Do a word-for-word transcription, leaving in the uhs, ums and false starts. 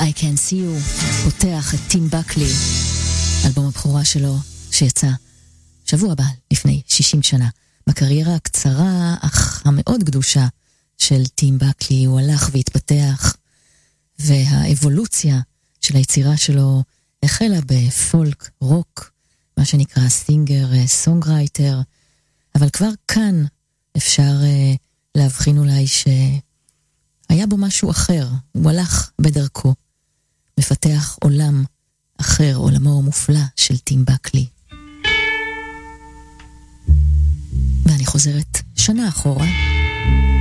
I Can See You פותח את טים בקלי, אלבום הבכורה שלו שיצא שבוע הבא לפני שישים שנה. בקריירה הקצרה אך המאוד קדושה של טים בקלי הוא הלך והתפתח, והאבולוציה של היצירה שלו החלה בפולק, רוק, מה שנקרא סינגר, סונגרייטר, אבל כבר כאן אפשר uh, להבחין אולי שהיה בו משהו אחר. הוא הלך בדרכו, מפתח עולם אחר, עולמו המופלא של טים בקלי. ואני חוזרת שנה אחורה,